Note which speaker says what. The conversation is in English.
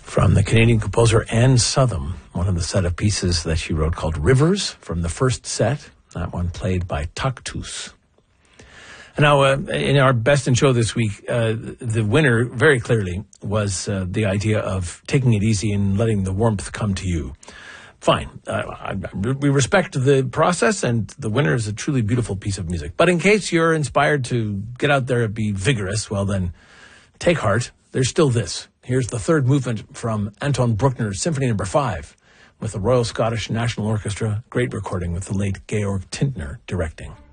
Speaker 1: From the Canadian composer Anne Southam, one of the set of pieces that she wrote called Rivers from the first set, that one played by Taktus. And now, in our Best in Show this week, the winner very clearly was the idea of taking it easy and letting the warmth come to you. Fine. We respect the process, and the winner is a truly beautiful piece of music. But in case you're inspired to get out there and be vigorous, well then, take heart. There's still this. Here's the third movement from Anton Bruckner's Symphony No. 5 with the Royal Scottish National Orchestra. Great recording with the late Georg Tintner directing.